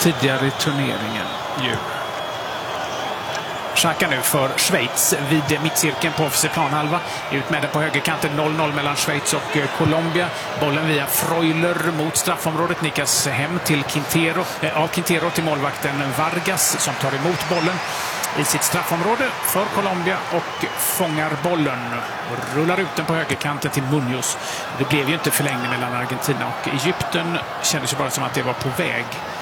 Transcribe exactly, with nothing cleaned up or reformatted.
tidigare i turneringen. Ju. Xhaka nu för Schweiz vid mittcirkeln på offensiv planhalva. Ut med det på högerkanten, noll noll mellan Schweiz och Colombia. Bollen via Freuler mot straffområdet, nickas hem till Quintero, eh, av Quintero till målvakten Vargas som tar emot bollen i sitt straffområde för Colombia och fångar bollen och rullar ut den på högerkanten till Munoz. Det blev ju inte förlängning mellan Argentina och Egypten. Kändes ju bara som att det var på väg.